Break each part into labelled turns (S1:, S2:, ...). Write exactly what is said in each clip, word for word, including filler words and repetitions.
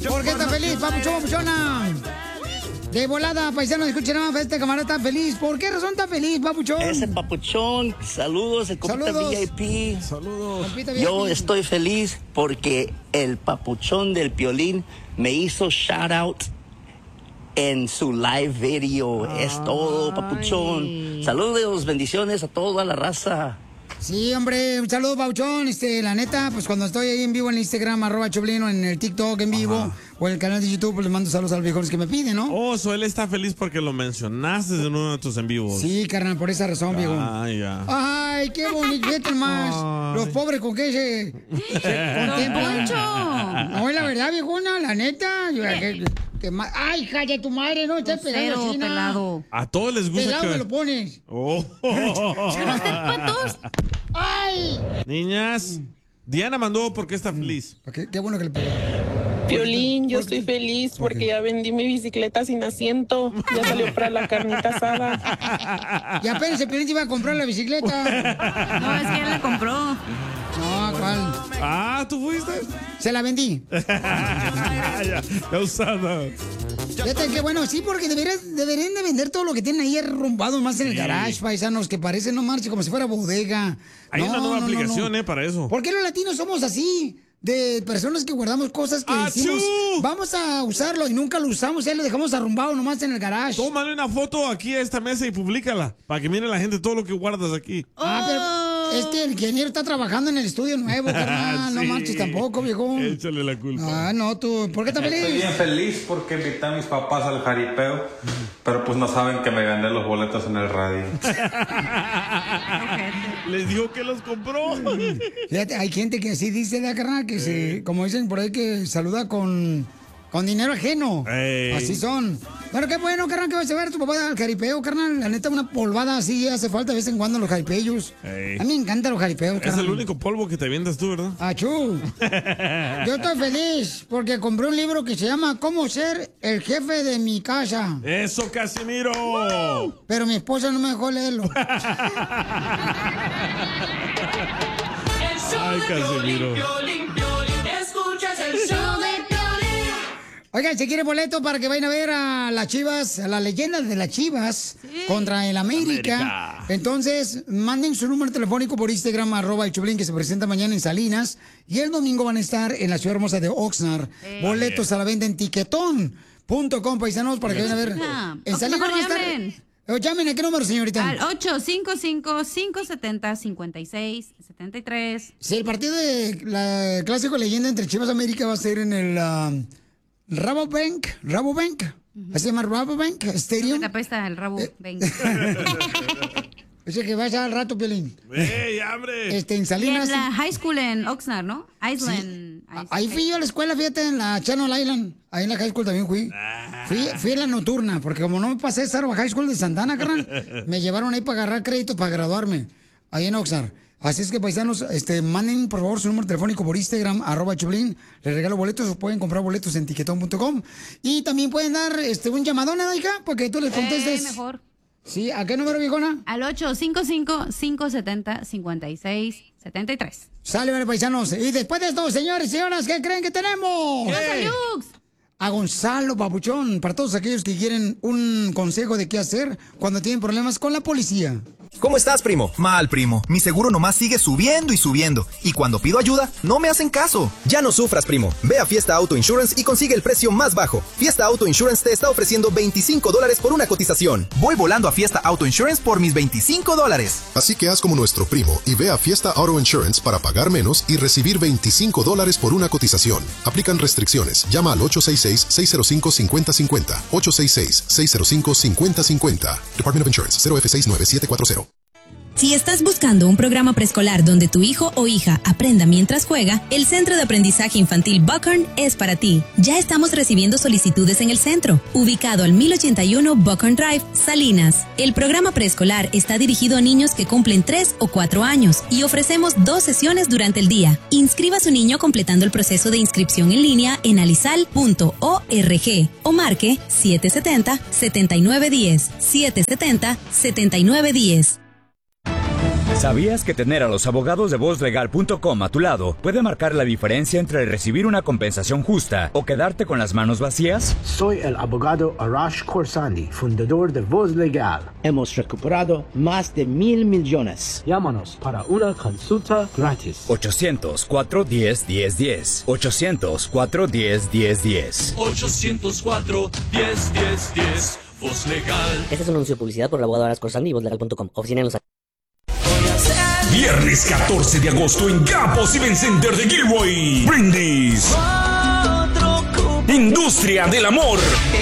S1: ¿Por qué está feliz, papuchón, papuchona? De volada, paisano, escuchen nada más, este camarada está feliz. ¿Por qué razón está feliz, papuchón?
S2: Ese papuchón, saludos, el compita
S1: Saludos.
S2: V I P.
S3: Saludos.
S1: Compita V I P.
S2: Yo estoy feliz porque el papuchón del Piolín me hizo shout out en su live video.
S1: Ay.
S2: Es todo, papuchón. Saludos, bendiciones a toda la raza.
S1: Sí, hombre, un saludo, Pauchón. Este, la neta, pues cuando estoy ahí en vivo en el Instagram, arroba Choplin, o en el TikTok en vivo,
S3: Ajá.
S1: o en el canal de YouTube, pues les mando saludos a los viejones que me piden, ¿no?
S3: Oh, so él está feliz porque lo mencionaste en uno de tus en vivos.
S1: Sí, carnal, por esa razón, viejo.
S3: Ah, ya.
S1: Ay, qué bonito, fíjate más.
S3: Ay.
S1: Los pobres con qué se, se contemplan. No, es la verdad, viejona, la neta. Yo, que, que ma- Ay, hija de tu madre, no estés pelado
S4: Cero,
S1: así, ¿no?
S4: pelado.
S3: A todos les gusta
S1: Pelado
S3: que...
S1: me lo pones.
S3: Oh.
S1: ¡Ay!
S3: Niñas, Diana mandó porque está feliz.
S1: Okay, qué bueno que le pegó.
S5: Piolín, yo estoy feliz porque ya vendí mi bicicleta sin asiento. Ya salió para la carnita asada.
S1: Y apenas el Piolín te iba a comprar la bicicleta.
S4: No, es que él la compró.
S1: No, ¿cuál?
S3: Ah, ¿tú fuiste?
S1: Se la vendí.
S3: ya, ya usada.
S1: Fíjate que bueno, sí, porque deberían, deberían de vender todo lo que tienen ahí arrumbado más en el
S3: Sí.
S1: garage, paisanos, que parecen no marche como si fuera bodega.
S3: Hay
S1: No,
S3: una nueva
S1: no, no,
S3: aplicación,
S1: no.
S3: eh, para eso.
S1: ¿Por qué los latinos somos así? De personas que guardamos cosas que
S3: ¡Achú!
S1: decimos, vamos a usarlo y nunca lo usamos, ya lo dejamos arrumbado nomás en el garage.
S3: Tómale una foto aquí a esta mesa y públicala para que mire la gente todo lo que guardas aquí.
S1: Ah, pero es que el ingeniero está trabajando en el estudio nuevo, carnal. No
S3: Sí.
S1: marches tampoco, viejo.
S3: Échale la culpa.
S1: Ah, no, tú, ¿por qué estás
S6: Estoy
S1: feliz?
S6: bien feliz porque invité a mis papás al jaripeo, pero pues no saben que me gané los boletos en el radio.
S3: Les dijo que los compró.
S1: Fíjate, hay gente que así dice, ¿verdad, carnal? Que se, como dicen por ahí, que saluda con, con dinero ajeno.
S3: Ey.
S1: Así son. Bueno, qué bueno, carnal, que vas a ver a tu papá al jaripeo, carnal. La neta, una polvada así hace falta de vez en cuando los jaripeos.
S3: Ey.
S1: A mí me encantan los jaripeos,
S3: Es
S1: carnal.
S3: el único polvo que te avientas tú, ¿verdad?
S1: Achú. Yo estoy feliz porque compré un libro que se llama ¿Cómo ser el jefe de mi casa?
S3: ¡Eso, Casimiro!
S1: Pero mi esposa no me dejó leerlo.
S3: Ay, Casimiro.
S7: Escuchas el show de Piolín.
S1: Oigan, si quiere boleto para que vayan a ver a las Chivas, a las leyendas de las Chivas contra el América.
S3: América.
S1: Entonces, manden su número telefónico por Instagram, arroba el Choplin, que se presenta mañana en Salinas. Y el domingo van a estar en la ciudad hermosa de Oxnard.
S4: Ey.
S1: Boletos a la venta en tiquetón punto com, paisanos, para que vayan a ver.
S4: Ah,
S1: En
S4: o
S1: Salinas
S4: mejor
S1: van a estar...
S4: llamen.
S1: Eh, Llamen, ¿a qué número, señorita?
S4: Al ocho cinco cinco, cinco siete cero, cinco seis siete tres.
S1: Sí, el partido de la el clásico leyenda entre Chivas y América va a ser en el um, Rabobank, Rabobank, ¿así se llama Rabobank Stadium?
S4: Te apesta el rabo. Ven.
S1: Ese que va a estar al rato, Piolín.
S3: ¡Ey, hambre!
S1: Este, en
S4: Y
S1: Salinas.
S4: en la high school en Oxnard, ¿no? Island.
S1: A- Ahí fui yo a la escuela, fíjate, en la Channel Island. Ahí en la high school también fui. Fui, fui en la nocturna, porque como no me pasé esa high school de Santana, carnal, me llevaron ahí para agarrar crédito para graduarme. Ahí en Oxnard. Así es que, paisanos, este, manden por favor su número telefónico por Instagram, arroba Choplin. Les regalo boletos, o pueden comprar boletos en tiquetón punto com. Y también pueden dar este, un llamadón, ¿no, hija? Porque tú les contestes.
S4: Eh, mejor.
S1: Sí, ¿a qué número, viejona?
S4: Al ocho cinco cinco, cinco siete cero, cinco seis siete tres.
S1: Sale, vale, paisanos. Y después de esto, señores y señoras, ¿qué creen que tenemos?
S4: ¡Lux!
S1: A Gonzalo Papuchón, para todos aquellos que quieren un consejo de qué hacer cuando tienen problemas con la policía.
S8: ¿Cómo estás, primo? Mal, primo. Mi seguro nomás sigue subiendo y subiendo. Y cuando pido ayuda, no me hacen caso. Ya no sufras, primo. Ve a Fiesta Auto Insurance y consigue el precio más bajo. Fiesta Auto Insurance te está ofreciendo veinticinco dólares por una cotización. Voy volando a Fiesta Auto Insurance por mis veinticinco dólares.
S9: Así que haz como nuestro primo y ve a Fiesta Auto Insurance para pagar menos y recibir veinticinco dólares por una cotización. Aplican restricciones. Llama al ocho seis seis, seis cero cinco, cinco cero cinco cero. ocho seis seis, seis cero cinco, cinco cero cinco cero. Department of Insurance, cero F seis nueve siete cuatro cero.
S10: Si estás buscando un programa preescolar donde tu hijo o hija aprenda mientras juega, el Centro de Aprendizaje Infantil Buckhorn es para ti. Ya estamos recibiendo solicitudes en el centro, ubicado al mil ochenta y uno Buckhorn Drive, Salinas. El programa preescolar está dirigido a niños que cumplen tres o cuatro años y ofrecemos dos sesiones durante el día. Inscriba a su niño completando el proceso de inscripción en línea en alisal punto org o marque siete siete cero, siete nueve uno cero, siete siete cero, siete nueve uno cero.
S11: ¿Sabías que tener a los abogados de voz legal punto com a tu lado puede marcar la diferencia entre recibir una compensación justa o quedarte con las manos vacías?
S12: Soy el abogado Arash Khorsandi, fundador de Voz Legal.
S13: Hemos recuperado más de mil millones.
S12: Llámanos para una consulta gratis.
S11: ochocientos, cuatro diez, diez diez. ochocientos, cuatro diez, diez diez.
S14: ochocientos cuatro, diez, diez, diez. Voz Legal.
S15: Este es un anuncio de publicidad por el abogado Arash Khorsandi y voz legal punto com. Oficina en Los Ángeles.
S16: Viernes catorce de agosto en Gapos Event Center de Gilroy. Brindis. Industria del Amor.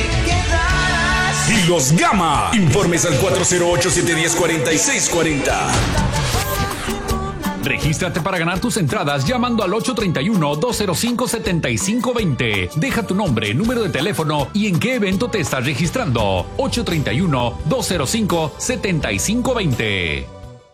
S16: Y Los Gama. Informes al cuatro cero ocho, siete uno cero, cuatro seis cuatro cero.
S17: Regístrate para ganar tus entradas llamando al ocho tres uno, dos cero cinco, siete cinco dos cero. Deja tu nombre, número de teléfono y en qué evento te estás registrando. ocho tres uno, dos cero cinco, siete cinco dos cero.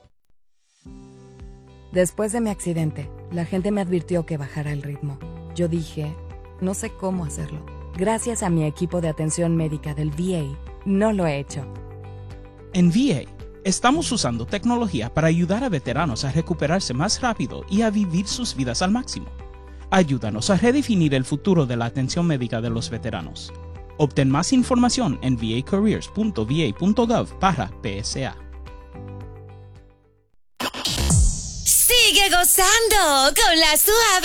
S18: Después de mi accidente, la gente me advirtió que bajara el ritmo. Yo dije, no sé cómo hacerlo. Gracias a mi equipo de atención médica del V A, no lo he hecho.
S19: En V A, estamos usando tecnología para ayudar a veteranos a recuperarse más rápido y a vivir sus vidas al máximo. Ayúdanos a redefinir el futuro de la atención médica de los veteranos. Obtén más información en v a careers punto v a punto gov barra P S A.
S20: Sigue gozando con la suave